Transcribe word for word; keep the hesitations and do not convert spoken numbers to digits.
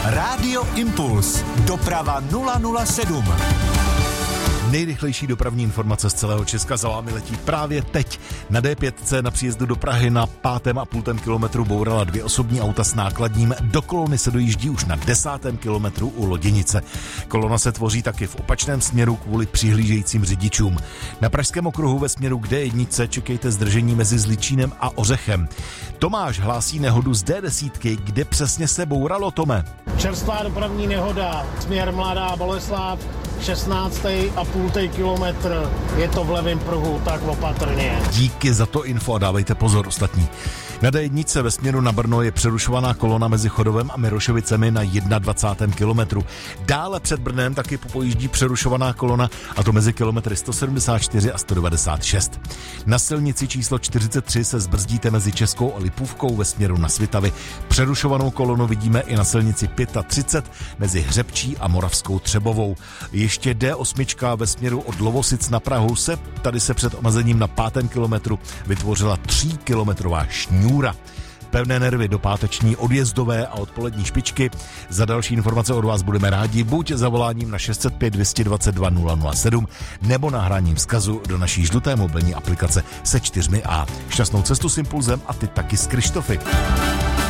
Rádio Impuls. Doprava nula nula sedm. Nejrychlejší dopravní informace z celého Česka za vámi letí právě teď. Na D pět na příjezdu do Prahy na pátém a půltém kilometru bourala dvě osobní auta s nákladním. Do kolony se dojíždí už na desátém kilometru u Loděnice. Kolona se tvoří taky v opačném směru kvůli přihlížejícím řidičům. Na pražském okruhu ve směru k D jedna čekejte zdržení mezi Zličínem a Ořechem. Tomáš hlásí nehodu z D deset, kde přesně se bouralo, Tome? Čerstvá dopravní nehoda, směr Mladá Boleslav, šestnáctý a půltej kilometr, je to v levém pruhu, tak opatrně. Díky za to info a dávejte pozor ostatní. Na D jedna ve směru na Brno je přerušovaná kolona mezi Chodovem a Mirošovicemi na dvacátém prvním kilometru. Dále před Brnem taky popojíždí přerušovaná kolona, a to mezi kilometry sto sedmdesát čtyři a sto devadesát šest. Na silnici číslo čtyřicet tři se zbrzdíte mezi Českou a Lipůvkou ve směru na Svitavy. Přerušovanou kolonu vidíme i na silnici třicet pět mezi Hřebčí a Moravskou Třebovou. Ještě D osm ve směru od Lovosic na Prahu se tady se před omezením na pátém kilometru vytvořila tříkilometrová šňůra. Pevné nervy do páteční odjezdové a odpolední špičky. Za další informace od vás budeme rádi buď zavoláním na šest set pět dvě dvacet dva nula nula sedm nebo nahráním vzkazu do naší žluté mobilní aplikace se čtyřmi A. Šťastnou cestu s Impulzem a ty taky s Krištofy.